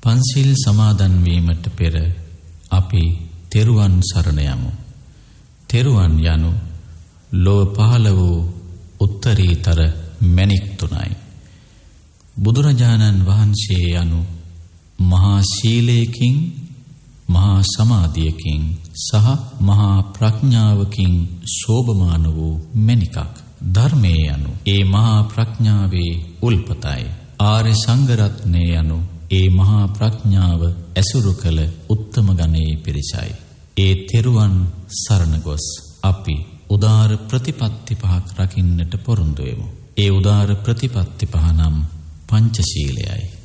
පන්සිල් සමාදන් වීමට පෙර අපි තෙරුවන් සරණ යමු. තෙරුවන් යනු ලොව පහළ වූ උත්තරීතර මැණික් තුනයි. බුදුරජාණන් වහන්සේ යනු මහා ශීලයකින්, මහා සමාධියකින් සහ මහා ප්‍රඥාවකින් शोभमान වූ මැණිකක්. ධර්මයේ යනු ඒ මහා ප්‍රඥාවේ උල්පතයි. ආර්ය සංඝ රත්නය යනු ඒ මහා ප්‍රඥාව ඇසුරු කළ උත්තම ගණයේ පිරිසයි. ඒ තෙරුවන් සරණ ගොස් අපි උදාර ප්‍රතිපත්ති පහක් රකින්නට පොරොන්දු වෙමු. ඒ උදාර ප්‍රතිපත්ති පහ නම් පංචශීලයයි.